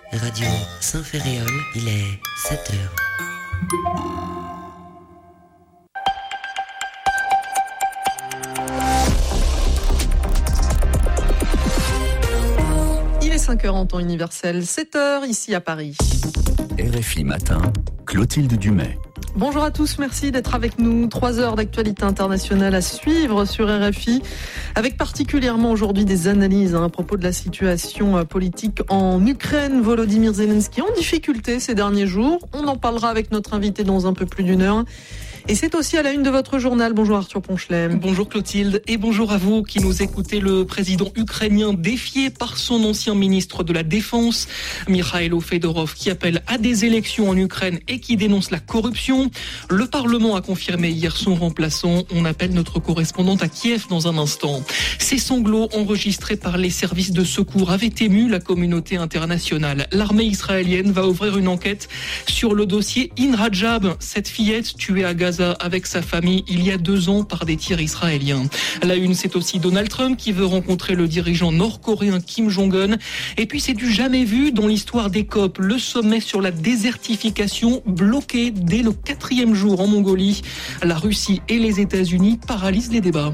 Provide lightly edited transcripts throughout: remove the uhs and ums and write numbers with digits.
Radio Saint-Ferréol, il est 7h. Il est 5h en temps universel, 7h ici à Paris. RFI Matin, Clotilde Dumais. Bonjour à tous, merci d'être avec nous. 3 heures d'actualité internationale à suivre sur RFI, avec particulièrement aujourd'hui des analyses à propos de la situation politique en Ukraine. Volodymyr Zelensky en difficulté ces derniers jours. On en parlera avec notre invité dans un peu plus d'une heure. Et c'est aussi à la une de votre journal. Bonjour Arthur Ponchelem. Bonjour Clotilde et bonjour à vous qui nous écoutez. Le président ukrainien défié par son ancien ministre de la Défense, Mikhailo Fedorov, qui appelle à des élections en Ukraine et qui dénonce la corruption. Le Parlement a confirmé hier son remplaçant. On appelle notre correspondante à Kiev dans un instant. Ces sanglots enregistrés par les services de secours avaient ému la communauté internationale. L'armée israélienne va ouvrir une enquête sur le dossier Inrajab, cette fillette tuée à Gaza avec sa famille il y a 2 ans par des tirs israéliens. À la une, c'est aussi Donald Trump qui veut rencontrer le dirigeant nord-coréen Kim Jong-un. Et puis c'est du jamais vu dans l'histoire des COP. Le sommet sur la désertification bloqué dès le 4e jour en Mongolie. La Russie et les États-Unis paralysent les débats.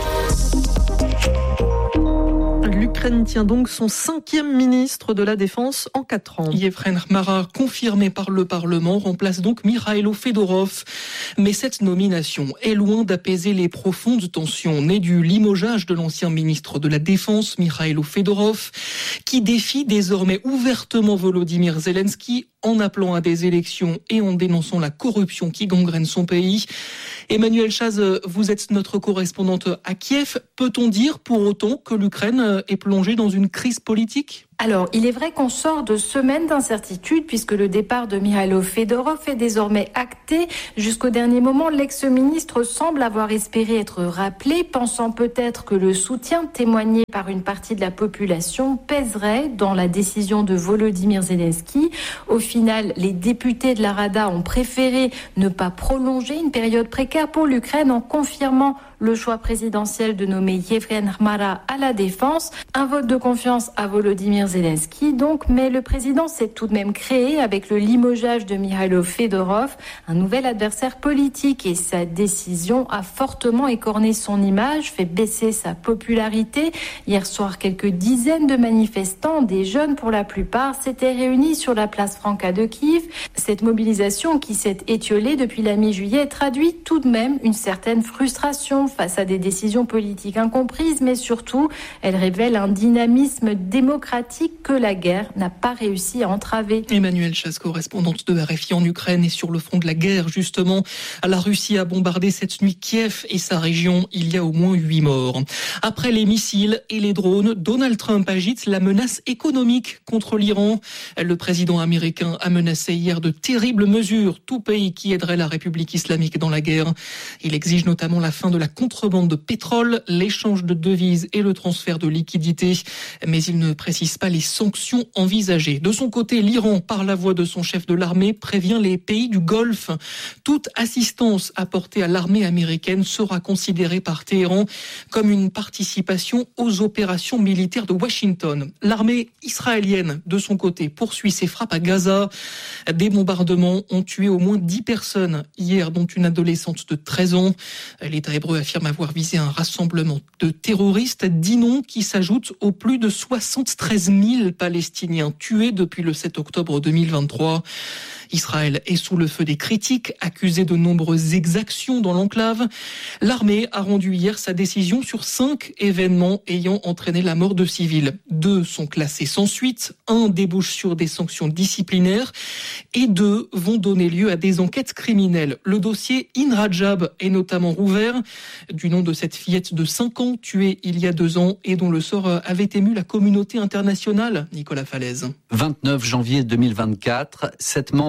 L'Ukraine tient donc son 5e ministre de la Défense en 4 ans. Yevhen Khmara, confirmé par le Parlement, remplace donc Mikhailo Fedorov. Mais cette nomination est loin d'apaiser les profondes tensions nées du limogeage de l'ancien ministre de la Défense, Mikhailo Fedorov, qui défie désormais ouvertement Volodymyr Zelensky en appelant à des élections et en dénonçant la corruption qui gangrène son pays. Emmanuel Chaz, vous êtes notre correspondante à Kiev. Peut-on dire pour autant que l'Ukraine est plongée dans une crise politique ? Alors, il est vrai qu'on sort de semaines d'incertitude puisque le départ de Mikhailo Fedorov est désormais acté. Jusqu'au dernier moment, l'ex-ministre semble avoir espéré être rappelé, pensant peut-être que le soutien témoigné par une partie de la population pèserait dans la décision de Volodymyr Zelensky. Au final, les députés de la Rada ont préféré ne pas prolonger une période précaire pour l'Ukraine en confirmant le choix présidentiel de nommer Yevhen Khmara à la défense. Un vote de confiance à Volodymyr Zelensky donc, mais le président s'est tout de même créé avec le limogeage de Mikhailo Fedorov, un nouvel adversaire politique, et sa décision a fortement écorné son image, fait baisser sa popularité. Hier soir, quelques dizaines de manifestants, des jeunes pour la plupart, s'étaient réunis sur la place Franca de Kiev. Cette mobilisation qui s'est étiolée depuis la mi-juillet traduit tout de même une certaine frustration face à des décisions politiques incomprises, mais surtout, elle révèle un dynamisme démocratique que la guerre n'a pas réussi à entraver. Emmanuel Chaz, correspondante de RFI en Ukraine, et sur le front de la guerre, justement, la Russie a bombardé cette nuit Kiev et sa région. Il y a au moins 8 morts. Après les missiles et les drones, Donald Trump agite la menace économique contre l'Iran. Le président américain a menacé hier de terribles mesures, tout pays qui aiderait la République islamique dans la guerre. Il exige notamment la fin de la contrebande de pétrole, l'échange de devises et le transfert de liquidités. Mais il ne précise pas les sanctions envisagées. De son côté, l'Iran, par la voix de son chef de l'armée, prévient les pays du Golfe. Toute assistance apportée à l'armée américaine sera considérée par Téhéran comme une participation aux opérations militaires de Washington. L'armée israélienne, de son côté, poursuit ses frappes à Gaza. Des bombardements ont tué au moins 10 personnes hier, dont une adolescente de 13 ans. L'État hébreu affirme avoir visé un rassemblement de terroristes, 10 noms qui s'ajoutent aux plus de 73 000 Palestiniens tués depuis le 7 octobre 2023. Israël est sous le feu des critiques, accusé de nombreuses exactions dans l'enclave. L'armée a rendu hier sa décision sur 5 événements ayant entraîné la mort de civils. 2 sont classés sans suite, 1 débouche sur des sanctions disciplinaires et 2 vont donner lieu à des enquêtes criminelles. Le dossier Inrajab est notamment rouvert, du nom de cette fillette de 5 ans tuée il y a 2 ans et dont le sort avait ému la communauté internationale. Nicolas Falaise. 29 janvier 2024, 7 membres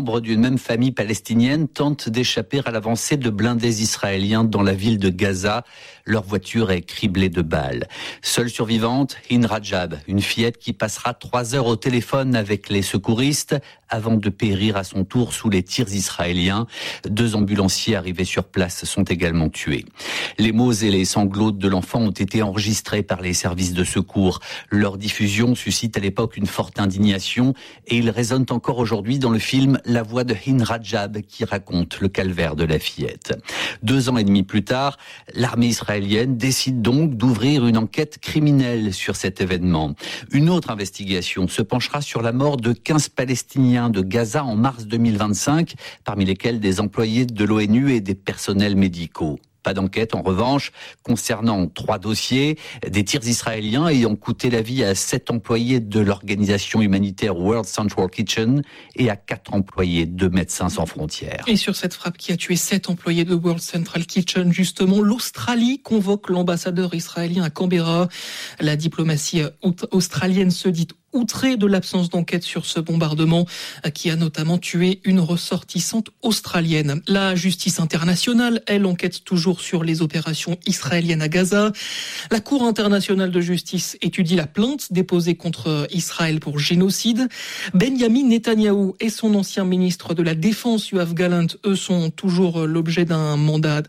membres d'une même famille palestinienne tentent d'échapper à l'avancée de blindés israéliens dans la ville de Gaza. Leur voiture est criblée de balles. Seule survivante, Hind Rajab, une fillette qui passera 3 heures au téléphone avec les secouristes avant de périr à son tour sous les tirs israéliens. 2 ambulanciers arrivés sur place sont également tués. Les mots et les sanglots de l'enfant ont été enregistrés par les services de secours. Leur diffusion suscite à l'époque une forte indignation et ils résonnent encore aujourd'hui dans le film La voix de Hind Rajab qui raconte le calvaire de la fillette. 2 ans et demi plus tard, l'armée israélienne décide donc d'ouvrir une enquête criminelle sur cet événement. Une autre investigation se penchera sur la mort de 15 Palestiniens de Gaza en mars 2025, parmi lesquels des employés de l'ONU et des personnels médicaux. Pas d'enquête, en revanche, concernant 3 dossiers, des tirs israéliens ayant coûté la vie à 7 employés de l'organisation humanitaire World Central Kitchen et à 4 employés de Médecins sans frontières. Et sur cette frappe qui a tué 7 employés de World Central Kitchen, justement, l'Australie convoque l'ambassadeur israélien à Canberra. La diplomatie australienne se dit outrée de l'absence d'enquête sur ce bombardement qui a notamment tué une ressortissante australienne. La justice internationale, elle, enquête toujours sur les opérations israéliennes à Gaza. La Cour internationale de justice étudie la plainte déposée contre Israël pour génocide. Benjamin Netanyahou et son ancien ministre de la Défense, Yoav Gallant, eux, font toujours l'objet d'un mandat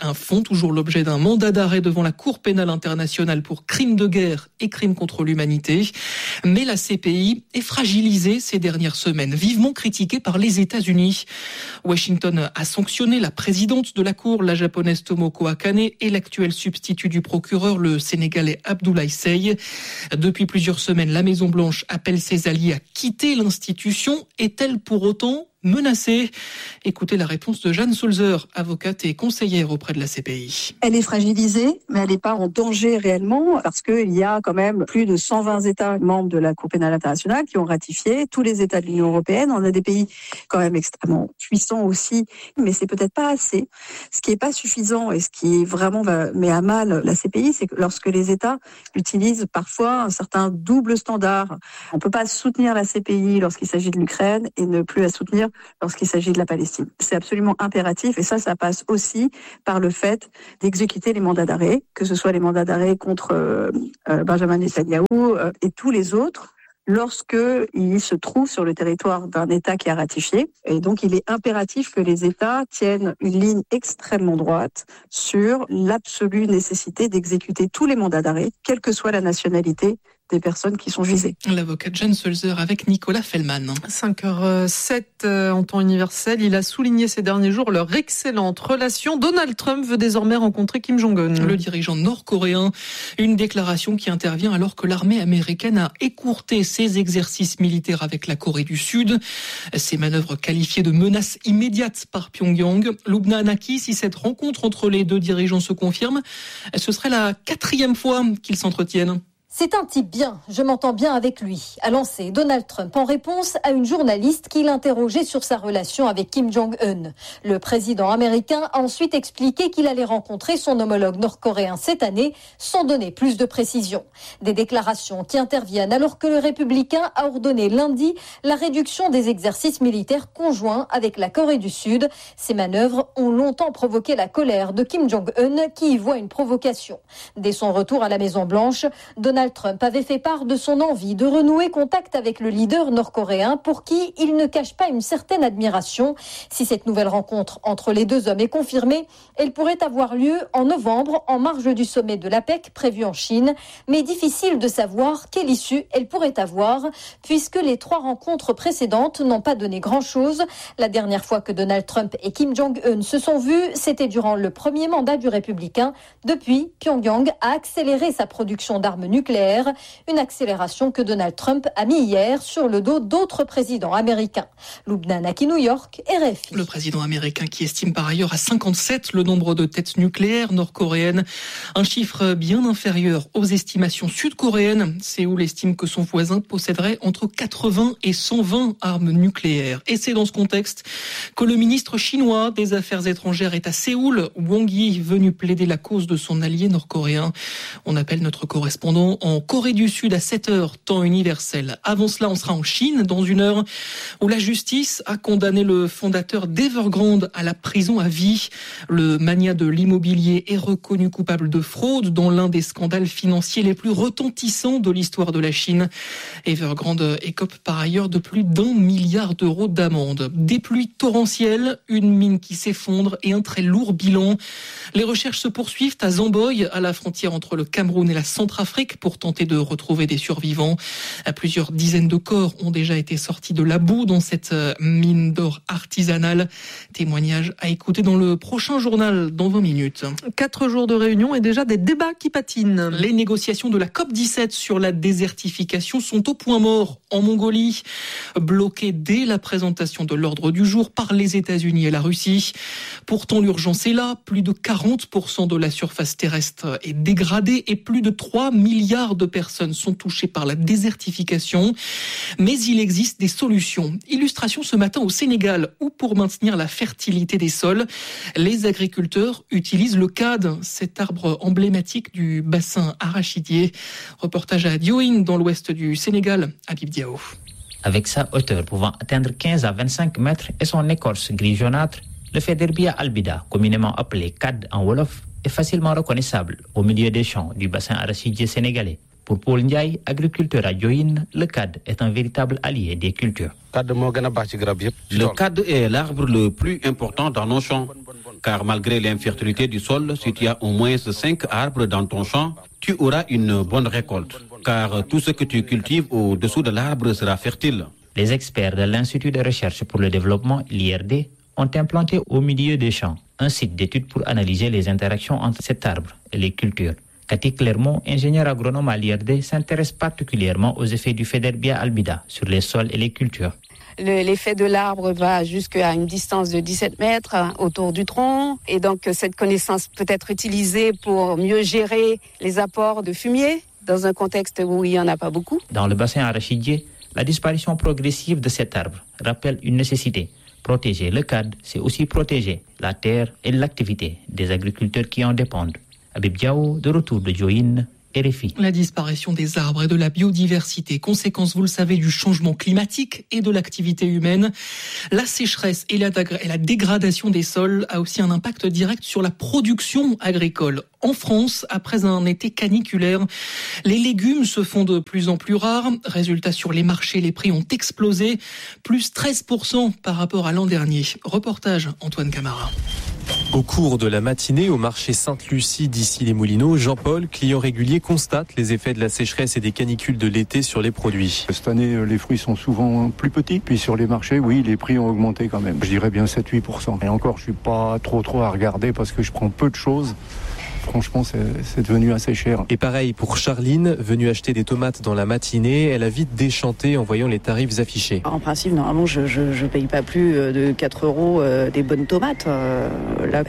d'arrêt devant la Cour pénale internationale pour crimes de guerre et crimes contre l'humanité. Mais la CPI est fragilisé ces dernières semaines, vivement critiqué par les États-Unis. Washington a sanctionné la présidente de la Cour, la japonaise Tomoko Akane, et l'actuel substitut du procureur, le sénégalais Abdoulaye Seye. Depuis plusieurs semaines, la Maison-Blanche appelle ses alliés à quitter l'institution. Est-elle pour autant menacée? Écoutez la réponse de Jeanne Sulzer, avocate et conseillère auprès de la CPI. Elle est fragilisée, mais elle n'est pas en danger réellement, parce qu'il y a quand même plus de 120 États membres de la Cour pénale internationale qui ont ratifié, tous les États de l'Union européenne. On a des pays quand même extrêmement puissants aussi, mais c'est peut-être pas assez. Ce qui n'est pas suffisant et ce qui vraiment met à mal la CPI, c'est que lorsque les États utilisent parfois un certain double standard. On ne peut pas soutenir la CPI lorsqu'il s'agit de l'Ukraine et ne plus la soutenir lorsqu'il s'agit de la Palestine. C'est absolument impératif et ça passe aussi par le fait d'exécuter les mandats d'arrêt, que ce soit les mandats d'arrêt contre Benjamin Netanyahou et tous les autres, lorsqu'il se trouve sur le territoire d'un État qui a ratifié. Et donc, il est impératif que les États tiennent une ligne extrêmement droite sur l'absolue nécessité d'exécuter tous les mandats d'arrêt, quelle que soit la nationalité des personnes qui sont visées. L'avocate Jeanne Sulzer avec Nicolas Fellman. 5h07 en temps universel. Il a souligné ces derniers jours leur excellente relation. Donald Trump veut désormais rencontrer Kim Jong-un. Le dirigeant nord-coréen. Une déclaration qui intervient alors que l'armée américaine a écourté ses exercices militaires avec la Corée du Sud. Ces manœuvres qualifiées de menaces immédiates par Pyongyang. Lubna Anaki, si cette rencontre entre les 2 dirigeants se confirme, ce serait la 4e fois qu'ils s'entretiennent. C'est un type bien, je m'entends bien avec lui, a lancé Donald Trump en réponse à une journaliste qui l'interrogeait sur sa relation avec Kim Jong-un. Le président américain a ensuite expliqué qu'il allait rencontrer son homologue nord-coréen cette année, sans donner plus de précisions. Des déclarations qui interviennent alors que le républicain a ordonné lundi la réduction des exercices militaires conjoints avec la Corée du Sud. Ces manœuvres ont longtemps provoqué la colère de Kim Jong-un qui y voit une provocation. Dès son retour à la Maison-Blanche, Donald Trump avait fait part de son envie de renouer contact avec le leader nord-coréen pour qui il ne cache pas une certaine admiration. Si cette nouvelle rencontre entre les 2 hommes est confirmée, elle pourrait avoir lieu en novembre en marge du sommet de l'APEC prévu en Chine. Mais difficile de savoir quelle issue elle pourrait avoir puisque les 3 rencontres précédentes n'ont pas donné grand-chose. La dernière fois que Donald Trump et Kim Jong-un se sont vus, c'était durant le premier mandat du républicain. Depuis, Pyongyang a accéléré sa production d'armes nucléaires, une accélération que Donald Trump a mis hier sur le dos d'autres présidents américains. Lubna Anaki, New York, RFI. Le président américain qui estime par ailleurs à 57 le nombre de têtes nucléaires nord-coréennes, un chiffre bien inférieur aux estimations sud-coréennes. Séoul estime que son voisin posséderait entre 80 et 120 armes nucléaires. Et c'est dans ce contexte que le ministre chinois des Affaires étrangères est à Séoul, Wang Yi, venu plaider la cause de son allié nord-coréen. On appelle notre correspondant en Corée du Sud à 7h, temps universel. Avant cela, on sera en Chine dans 1 heure, où la justice a condamné le fondateur d'Evergrande à la prison à vie. Le magnat de l'immobilier est reconnu coupable de fraude dans l'un des scandales financiers les plus retentissants de l'histoire de la Chine. Evergrande écope par ailleurs de plus d'1 milliard d'euros d'amende. Des pluies torrentielles, une mine qui s'effondre et un très lourd bilan. Les recherches se poursuivent à Zamboy, à la frontière entre le Cameroun et la Centrafrique, pour tenter de retrouver des survivants. Plusieurs dizaines de corps ont déjà été sortis de la boue dans cette mine d'or artisanale. Témoignage à écouter dans le prochain journal, dans 20 minutes. 4 jours de réunion et déjà des débats qui patinent. Les négociations de la COP17 sur la désertification sont au point mort en Mongolie, bloquées dès la présentation de l'ordre du jour par les États-Unis et la Russie. Pourtant, l'urgence est là. Plus de 40% de la surface terrestre est dégradée et plus de 3 milliards de personnes sont touchées par la désertification. Mais il existe des solutions. Illustration ce matin au Sénégal, où pour maintenir la fertilité des sols, les agriculteurs utilisent le cad, cet arbre emblématique du bassin arachidier. Reportage à Diohine, dans l'ouest du Sénégal, Habib Diao. Avec sa hauteur pouvant atteindre 15 à 25 mètres et son écorce gris jaunâtre, le Federbia albida, communément appelé cad en wolof, est facilement reconnaissable au milieu des champs du bassin arachidier sénégalais. Pour Paul Ndiaye, agriculteur à Diohine, le cad est un véritable allié des cultures. Le cad est l'arbre le plus important dans nos champs, car malgré l'infertilité du sol, si tu as au moins 5 arbres dans ton champ, tu auras une bonne récolte, car tout ce que tu cultives au-dessous de l'arbre sera fertile. Les experts de l'Institut de recherche pour le développement, l'IRD, ont implanté au milieu des champs un site d'études pour analyser les interactions entre cet arbre et les cultures. Cathy Clermont, ingénieur agronome à l'IRD, s'intéresse particulièrement aux effets du Federbia albida sur les sols et les cultures. L'effet de l'arbre va jusqu'à une distance de 17 mètres autour du tronc. Et donc, cette connaissance peut être utilisée pour mieux gérer les apports de fumier dans un contexte où il n'y en a pas beaucoup. Dans le bassin arachidier, la disparition progressive de cet arbre rappelle une nécessité. Protéger le cad, c'est aussi protéger la terre et l'activité des agriculteurs qui en dépendent. Habib Diao, de retour de Diohine, RFI. La disparition des arbres et de la biodiversité, conséquence, vous le savez, du changement climatique et de l'activité humaine. La sécheresse et la dégradation des sols a aussi un impact direct sur la production agricole. En France, après un été caniculaire, les légumes se font de plus en plus rares. Résultat, sur les marchés, les prix ont explosé, plus 13% par rapport à l'an dernier. Reportage Antoine Camara. Au cours de la matinée, au marché Sainte-Lucie d'Issy-les-Moulineaux, Jean-Paul, client régulier, constate les effets de la sécheresse et des canicules de l'été sur les produits. Cette année, les fruits sont souvent plus petits. Puis sur les marchés, oui, les prix ont augmenté quand même. Je dirais bien 7-8%. Et encore, je suis pas trop à regarder parce que je prends peu de choses. Franchement, c'est devenu assez cher. Et pareil pour Charline, venue acheter des tomates dans la matinée, elle a vite déchanté en voyant les tarifs affichés. En principe, normalement, je paye pas plus de 4 euros des bonnes tomates. Là,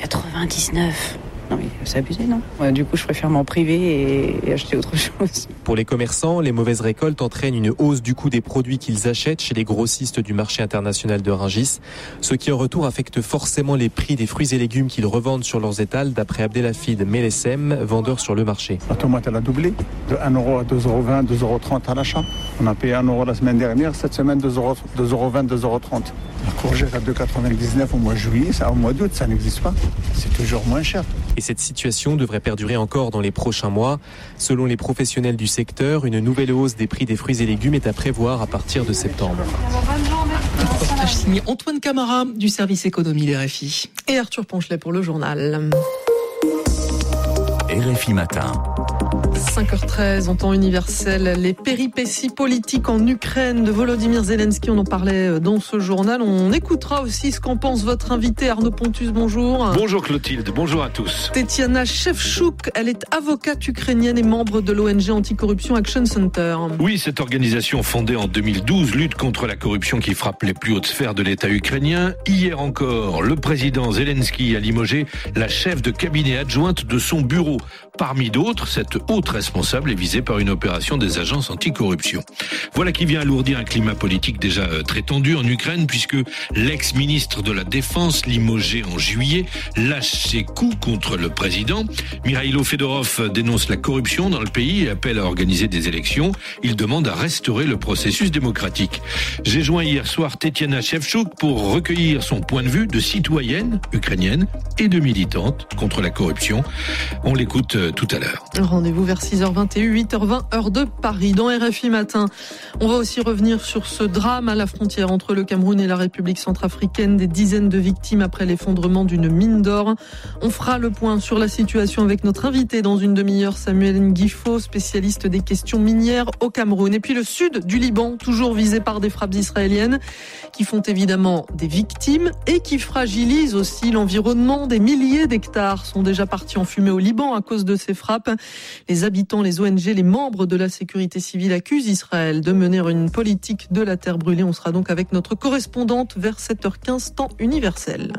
7,99. Non, mais c'est abusé, non ? Du coup, je préfère m'en priver et acheter autre chose. Pour les commerçants, les mauvaises récoltes entraînent une hausse du coût des produits qu'ils achètent chez les grossistes du marché international de Rungis, ce qui en retour affecte forcément les prix des fruits et légumes qu'ils revendent sur leurs étals, d'après Abdelhafid Melessem, vendeur sur le marché. La tomate, elle a doublé, de 1 euro à 2,20 €, 2,30 € à l'achat. On a payé 1 euro la semaine dernière, cette semaine 2,20 €, 2,30 €. La courgette à 2,99 € au mois de juillet, ça, au mois d'août, ça n'existe pas. C'est toujours moins cher. Et cette situation devrait perdurer encore dans les prochains mois. Selon les professionnels du secteur, une nouvelle hausse des prix des fruits et légumes est à prévoir à partir de septembre. Reportage signé Antoine Camara du service économie des RFI. Et Arthur Ponchelet pour le journal. RFI Matin. 5h13 en temps universel, les péripéties politiques en Ukraine de Volodymyr Zelensky, on en parlait dans ce journal. On écoutera aussi ce qu'en pense votre invité Arnaud Pontus, bonjour. Bonjour Clotilde, bonjour à tous. Tetiana Shevchuk, elle est avocate ukrainienne et membre de l'ONG Anticorruption Action Center. Oui, cette organisation fondée en 2012 lutte contre la corruption qui frappe les plus hautes sphères de l'État ukrainien. Hier encore, le président Zelensky a limogé la chef de cabinet adjointe de son bureau. Parmi d'autres, cette haute responsable est visé par une opération des agences anticorruption. Voilà qui vient alourdir un climat politique déjà très tendu en Ukraine, puisque l'ex-ministre de la Défense, limogé en juillet, lâche ses coups contre le président. Mikhailo Fedorov dénonce la corruption dans le pays et appelle à organiser des élections. Il demande à restaurer le processus démocratique. J'ai joint hier soir Tetiana Shevchuk pour recueillir son point de vue de citoyenne ukrainienne et de militante contre la corruption. On l'écoute tout à l'heure. Rendez-vous vers 6h21, 8h20, heure de Paris. Dans RFI Matin, on va aussi revenir sur ce drame à la frontière entre le Cameroun et la République centrafricaine. Des dizaines de victimes après l'effondrement d'une mine d'or. On fera le point sur la situation avec notre invité dans une demi-heure, Samuel Nguifo, spécialiste des questions minières au Cameroun. Et puis le sud du Liban, toujours visé par des frappes israéliennes qui font évidemment des victimes et qui fragilisent aussi l'environnement. Des milliers d'hectares sont déjà partis en fumée au Liban à cause de ces frappes. Les habitants, les ONG, les membres de la sécurité civile accusent Israël de mener une politique de la terre brûlée. On sera donc avec notre correspondante vers 7h15, temps universel.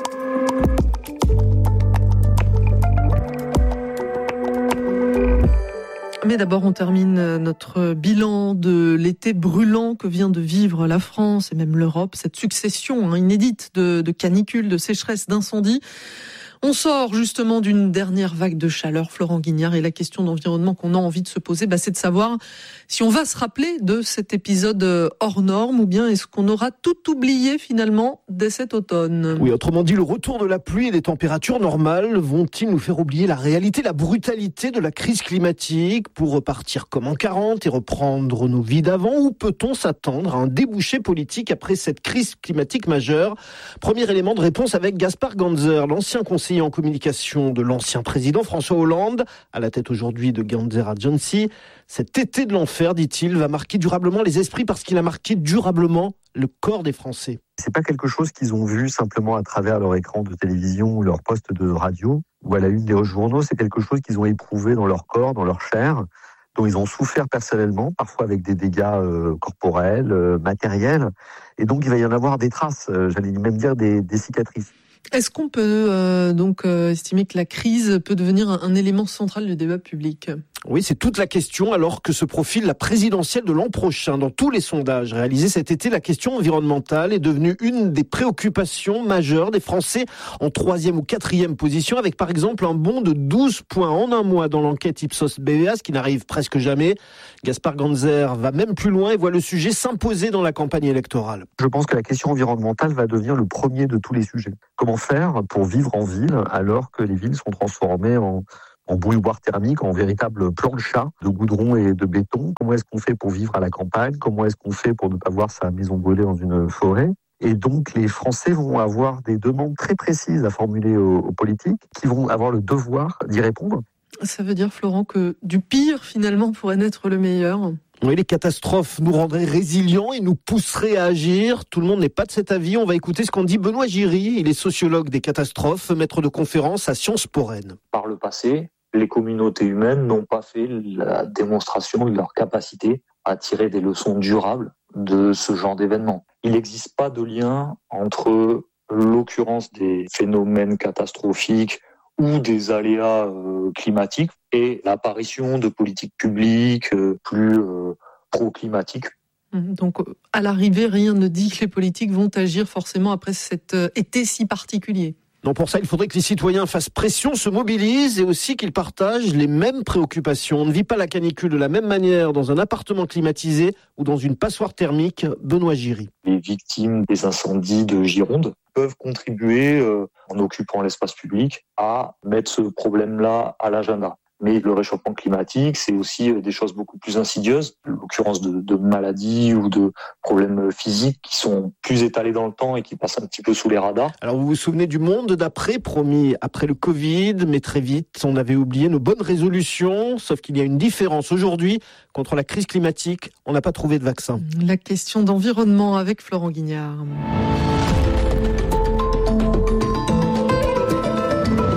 Mais d'abord, on termine notre bilan de l'été brûlant que vient de vivre la France et même l'Europe. Cette succession inédite de canicules, de sécheresses, d'incendies. On sort justement d'une dernière vague de chaleur, Florent Guignard, et la question d'environnement qu'on a envie de se poser, c'est de savoir si on va se rappeler de cet épisode hors norme ou bien est-ce qu'on aura tout oublié finalement dès cet automne. Oui, autrement dit, le retour de la pluie et des températures normales vont-ils nous faire oublier la réalité, la brutalité de la crise climatique pour repartir comme en 40 et reprendre nos vies d'avant, ou peut-on s'attendre à un débouché politique après cette crise climatique majeure ? Premier élément de réponse avec Gaspard Ganzer, l'ancien conseiller en communication de l'ancien président François Hollande, à la tête aujourd'hui de Ganzer Agency. Cet été de l'enfer, dit-il, va marquer durablement les esprits parce qu'il a marqué durablement le corps des Français. C'est pas quelque chose qu'ils ont vu simplement à travers leur écran de télévision ou leur poste de radio ou à la une des journaux. C'est quelque chose qu'ils ont éprouvé dans leur corps, dans leur chair, dont ils ont souffert personnellement, parfois avec des dégâts corporels, matériels. Et donc il va y en avoir des traces, j'allais même dire des cicatrices. Est-ce qu'on peut estimer que la crise peut devenir un élément central du débat public ? Oui, c'est toute la question alors que se profile la présidentielle de l'an prochain. Dans tous les sondages réalisés cet été, la question environnementale est devenue une des préoccupations majeures des Français, en 3e ou 4e position, avec par exemple un bond de 12 points en un mois dans l'enquête Ipsos-BVA, ce qui n'arrive presque jamais. Gaspard Ganzer va même plus loin et voit le sujet s'imposer dans la campagne électorale. Je pense que la question environnementale va devenir le premier de tous les sujets. Comment faire pour vivre en ville alors que les villes sont transformées en bouilloire thermique, en véritable plancha de goudron et de béton? Comment est-ce qu'on fait pour vivre à la campagne? Comment est-ce qu'on fait pour ne pas voir sa maison brûler dans une forêt? Et donc les Français vont avoir des demandes très précises à formuler aux politiques qui vont avoir le devoir d'y répondre. Ça veut dire, Florent, que du pire finalement pourrait naître le meilleur? Oui, les catastrophes nous rendraient résilients et nous pousseraient à agir. Tout le monde n'est pas de cet avis. On va écouter ce qu'en dit Benoît Giry. Il est sociologue des catastrophes, maître de conférence à Sciences Po Rennes. Par le passé, les communautés humaines n'ont pas fait la démonstration de leur capacité à tirer des leçons durables de ce genre d'événements. Il n'existe pas de lien entre l'occurrence des phénomènes catastrophiques ou des aléas climatiques et l'apparition de politiques publiques plus pro-climatiques. Donc, à l'arrivée, rien ne dit que les politiques vont agir forcément après cet été si particulier. Non, pour ça, il faudrait que les citoyens fassent pression, se mobilisent et aussi qu'ils partagent les mêmes préoccupations. On ne vit pas la canicule de la même manière dans un appartement climatisé ou dans une passoire thermique. Benoît Giry. Les victimes des incendies de Gironde peuvent contribuer, en occupant l'espace public, à mettre ce problème-là à l'agenda. Mais le réchauffement climatique, c'est aussi des choses beaucoup plus insidieuses, l'occurrence de maladies ou de problèmes physiques qui sont plus étalés dans le temps et qui passent un petit peu sous les radars. Alors vous vous souvenez du monde d'après, promis après le Covid, mais très vite, on avait oublié nos bonnes résolutions, sauf qu'il y a une différence aujourd'hui contre la crise climatique, on n'a pas trouvé de vaccin. La question d'environnement avec Florent Guignard.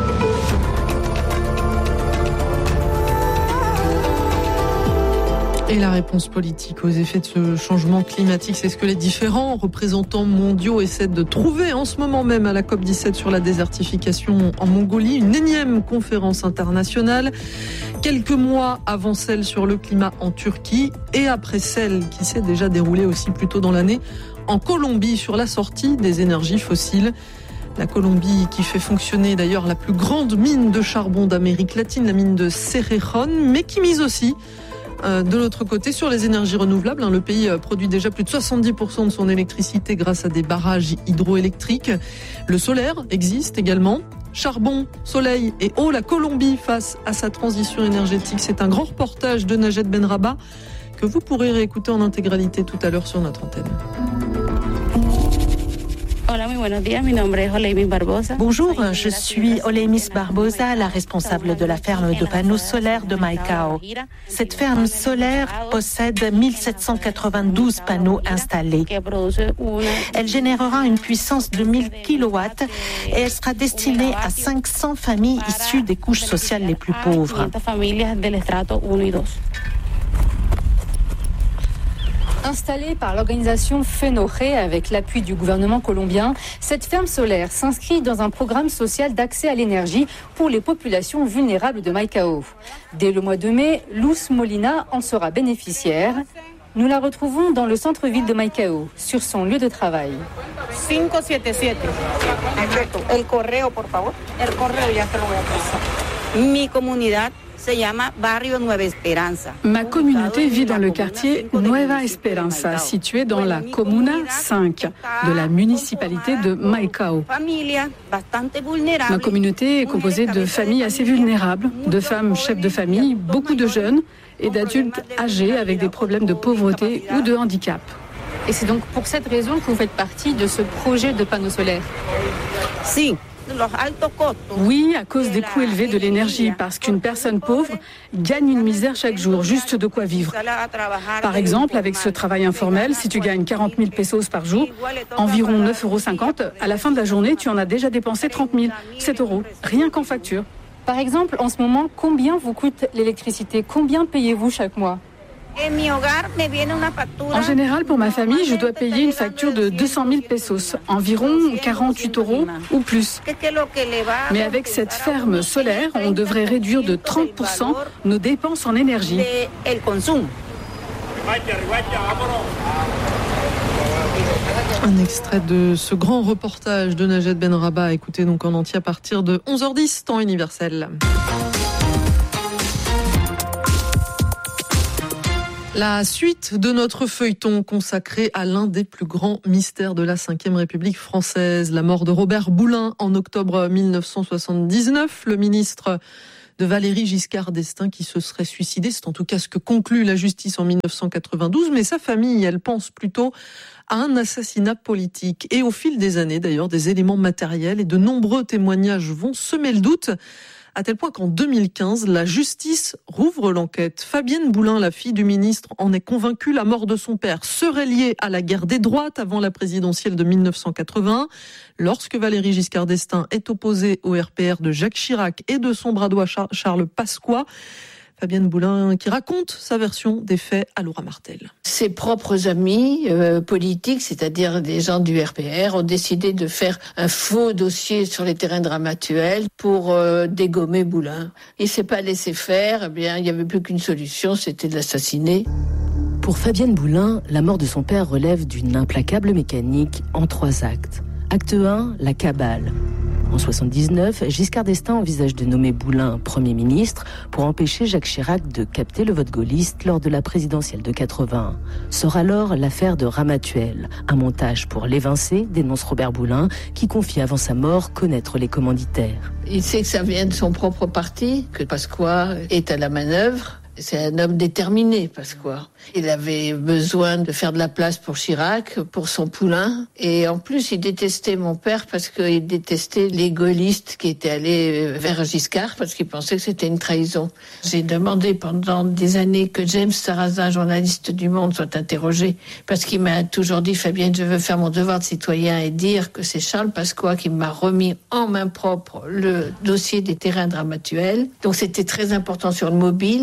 Et Et la réponse politique aux effets de ce changement climatique, c'est ce que les différents représentants mondiaux essaient de trouver en ce moment même à la COP17 sur la désertification en Mongolie. Une énième conférence internationale, quelques mois avant celle sur le climat en Turquie et après celle qui s'est déjà déroulée aussi plus tôt dans l'année en Colombie sur la sortie des énergies fossiles. La Colombie qui fait fonctionner d'ailleurs la plus grande mine de charbon d'Amérique latine, la mine de Cerrejón, mais qui mise aussi de l'autre côté sur les énergies renouvelables. Le pays produit déjà plus de 70% de son électricité grâce à des barrages hydroélectriques. Le solaire existe également. Charbon, soleil et eau, la Colombie face à sa transition énergétique. C'est un grand reportage de Najat Benrabah que vous pourrez réécouter en intégralité tout à l'heure sur notre antenne. Bonjour, je suis Olemis Barbosa, la responsable de la ferme de panneaux solaires de Maicao. Cette ferme solaire possède 1792 panneaux installés. Elle générera une puissance de 1000 kW et elle sera destinée à 500 familles issues des couches sociales les plus pauvres. Installée par l'organisation FENORE avec l'appui du gouvernement colombien, cette ferme solaire s'inscrit dans un programme social d'accès à l'énergie pour les populations vulnérables de Maicao. Dès le mois de mai, Luz Molina en sera bénéficiaire. Nous la retrouvons dans le centre-ville de Maicao, sur son lieu de travail. 577. El correo, por favor. El correo ya te lo voy a pasar. Mi comunidad. Ma communauté vit dans le quartier Nueva Esperanza, situé dans la Comuna 5 de la municipalité de Maicao. Ma communauté est composée de familles assez vulnérables, de femmes chefs de famille, beaucoup de jeunes et d'adultes âgés avec des problèmes de pauvreté ou de handicap. Et c'est donc pour cette raison que vous faites partie de ce projet de panneaux solaires? Oui, à cause des coûts élevés de l'énergie, parce qu'une personne pauvre gagne une misère chaque jour, juste de quoi vivre. Par exemple, avec ce travail informel, si tu gagnes 40 000 pesos par jour, environ 9,50 €, à la fin de la journée, tu en as déjà dépensé 30 000, 7 €, rien qu'en facture. Par exemple, en ce moment, combien vous coûte l'électricité? Combien payez-vous chaque mois? En général, pour ma famille, je dois payer une facture de 200 000 pesos, environ 48 € ou plus. Mais avec cette ferme solaire, on devrait réduire de 30% nos dépenses en énergie. Un extrait de ce grand reportage de Najat Benrabah, écoutez donc en entier à partir de 11h10, temps universel. La suite de notre feuilleton consacré à l'un des plus grands mystères de la Ve République française, la mort de Robert Boulin en octobre 1979, le ministre de Valéry Giscard d'Estaing qui se serait suicidé. C'est en tout cas ce que conclut la justice en 1992, mais sa famille, elle pense plutôt à un assassinat politique. Et au fil des années, d'ailleurs, des éléments matériels et de nombreux témoignages vont semer le doute, à tel point qu'en 2015, la justice rouvre l'enquête. Fabienne Boulin, la fille du ministre, en est convaincue. La mort de son père serait liée à la guerre des droites avant la présidentielle de 1981, lorsque Valéry Giscard d'Estaing est opposé au RPR de Jacques Chirac et de son bras droit Charles Pasqua. Fabienne Boulin qui raconte sa version des faits à Laura Martel. Ses propres amis politiques, c'est-à-dire des gens du RPR, ont décidé de faire un faux dossier sur les terrains de Ramatuelle pour dégommer Boulin. Il s'est pas laissé faire, eh bien, il n'y avait plus qu'une solution, c'était de l'assassiner. Pour Fabienne Boulin, la mort de son père relève d'une implacable mécanique en 3 actes. Acte 1, la cabale. En 79, Giscard d'Estaing envisage de nommer Boulin Premier ministre pour empêcher Jacques Chirac de capter le vote gaulliste lors de la présidentielle de 81. Sort alors l'affaire de Ramatuelle. Un montage pour l'évincer, dénonce Robert Boulin, qui confie avant sa mort connaître les commanditaires. Il sait que ça vient de son propre parti, que Pasqua est à la manœuvre. C'est un homme déterminé, Pasqua. Il avait besoin de faire de la place pour Chirac, pour son poulain. Et en plus, il détestait mon père parce qu'il détestait les gaullistes qui étaient allés vers Giscard parce qu'il pensait que c'était une trahison. J'ai demandé pendant des années que James Sarrazin, journaliste du Monde, soit interrogé parce qu'il m'a toujours dit « Fabienne, je veux faire mon devoir de citoyen et dire que c'est Charles Pasqua qui m'a remis en main propre le dossier des terrains de Ramatuelle. » Donc c'était très important sur le mobile.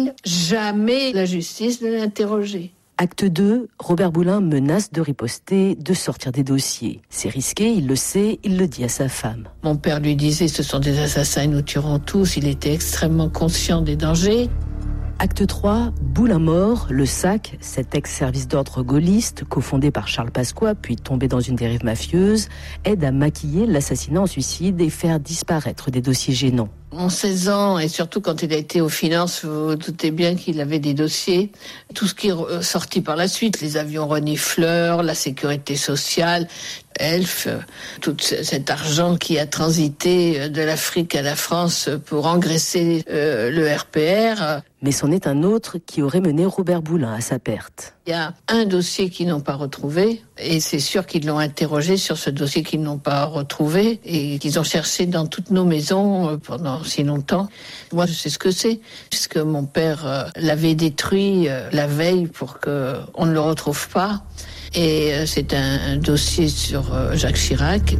jamais la justice ne l'a interrogé. Acte 2, Robert Boulin menace de riposter, de sortir des dossiers. C'est risqué, il le sait, il le dit à sa femme. Mon père lui disait, ce sont des assassins, nous tuerons tous. Il était extrêmement conscient des dangers. Acte 3, Boulin mort, le SAC, cet ex-service d'ordre gaulliste, cofondé par Charles Pasqua, puis tombé dans une dérive mafieuse, aide à maquiller l'assassinat en suicide et faire disparaître des dossiers gênants. En 16 ans, et surtout quand il a été aux finances, vous vous doutez bien qu'il avait des dossiers. Tout ce qui est sorti par la suite, les avions renifleurs, la sécurité sociale, Elf, tout cet argent qui a transité de l'Afrique à la France pour engraisser le RPR. Mais c'en est un autre qui aurait mené Robert Boulin à sa perte. Il y a un dossier qu'ils n'ont pas retrouvé, et c'est sûr qu'ils l'ont interrogé sur ce dossier qu'ils n'ont pas retrouvé, et qu'ils ont cherché dans toutes nos maisons pendant si longtemps. Moi, je sais ce que c'est, puisque mon père l'avait détruit la veille pour qu'on ne le retrouve pas. Et c'est un dossier sur Jacques Chirac.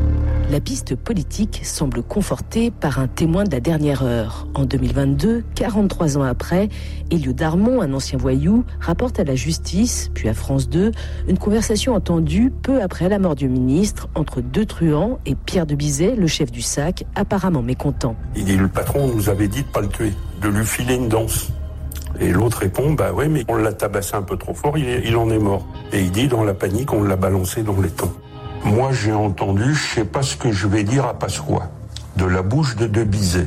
La piste politique semble confortée par un témoin de la dernière heure. En 2022, 43 ans après, Elio Darmon, un ancien voyou, rapporte à la justice, puis à France 2, une conversation entendue peu après la mort du ministre entre deux truands et Pierre de Bizet, le chef du SAC, apparemment mécontent. Il dit, le patron nous avait dit de pas le tuer, de lui filer une danse. Et l'autre répond, bah ouais, mais on l'a tabassé un peu trop fort, il en est mort. Et il dit, dans la panique, on l'a balancé dans l'étang. Moi, j'ai entendu, je sais pas ce que je vais dire à Pasqua, de la bouche de Bizet.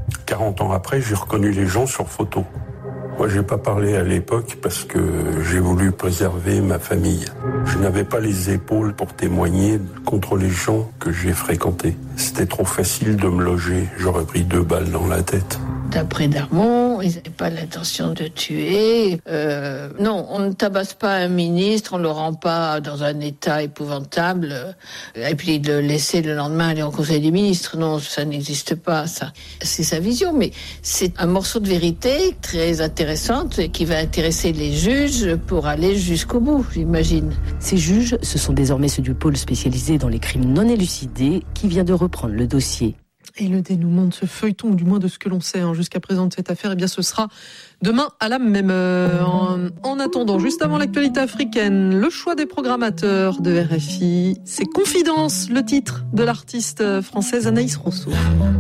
40 ans après, j'ai reconnu les gens sur photo. Moi, j'ai pas parlé à l'époque parce que j'ai voulu préserver ma famille. Je n'avais pas les épaules pour témoigner contre les gens que j'ai fréquentés. C'était trop facile de me loger. J'aurais pris 2 balles dans la tête. D'après Darmon, ils n'avaient pas l'intention de tuer. Non, on ne tabasse pas un ministre, on ne le rend pas dans un état épouvantable. Et puis de le laisser le lendemain aller au Conseil des ministres. Non, ça n'existe pas, ça. C'est sa vision, mais c'est un morceau de vérité très intéressante qui va intéresser les juges pour aller jusqu'au bout, j'imagine. Ces juges, ce sont désormais ceux du pôle spécialisé dans les crimes non élucidés qui vient de reprendre le dossier. Et le dénouement de ce feuilleton, ou du moins de ce que l'on sait jusqu'à présent de cette affaire, eh bien ce sera demain à la même heure. En attendant, juste avant l'actualité africaine, le choix des programmateurs de RFI, c'est Confidence, le titre de l'artiste française Anaïs Rousseau.